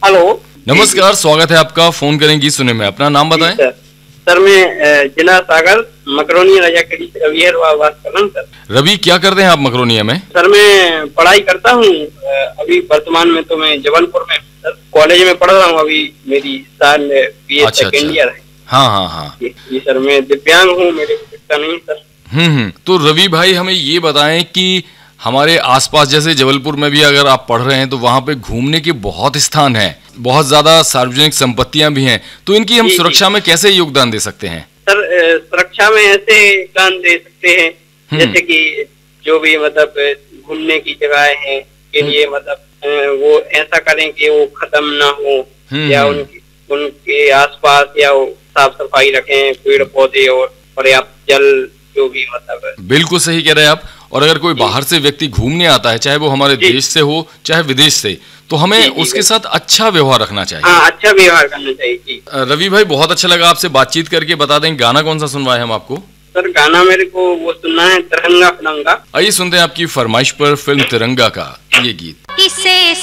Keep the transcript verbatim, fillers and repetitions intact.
Hello, नमस्कार, स्वागत है आपका। फोन करेंगी सुने में, अपना नाम बताएं। सर, सर मैं जिला सागर मकरोनिया रजाखेड़ी से रवि बात कर रहा हूँ सर। रवि, क्या करते हैं आप मकरोनिया में? सर मैं पढ़ाई करता हूँ अभी वर्तमान में, तो मैं जबलपुर में सर कॉलेज में पढ़ रहा हूँ। अभी मेरी साल बी ए सेकेंड ईयर है। हाँ हाँ हाँ जी सर, मैं दिव्यांग हूँ, मेरे को दिखता नहीं सर। हम्म हम्म तो रवि भाई, हमें ये बताएं कि हमारे आसपास जैसे जबलपुर में भी अगर आप पढ़ रहे हैं तो वहाँ पे घूमने के बहुत स्थान हैं, बहुत ज्यादा सार्वजनिक संपत्तियां भी हैं, तो इनकी हम सुरक्षा में कैसे योगदान दे सकते हैं? सर सुरक्षा में ऐसे योगदान दे सकते हैं जैसे कि जो भी मतलब घूमने की जगह है के लिए मतलब वो ऐसा करें कि वो खत्म ना हो, या उनकी उनके आसपास या साफ सफाई रखें, पेड़ पौधे और पर्याप्त जल जो भी मतलब। बिल्कुल सही कह रहे हैं आप। और अगर कोई बाहर से व्यक्ति घूमने आता है, चाहे वो हमारे देश से हो चाहे विदेश से, तो हमें उसके साथ अच्छा व्यवहार रखना चाहिए। हाँ, अच्छा व्यवहार करना चाहिए जी। रवि भाई, बहुत अच्छा लगा आपसे बातचीत करके। बता दें गाना कौन सा सुनवाए हम आपको? सर गाना मेरे को वो सुनना है, तिरंगा फिरंगा। आइए सुनते हैं आपकी फरमाइश पर फिल्म तिरंगा का ये गीत। किसे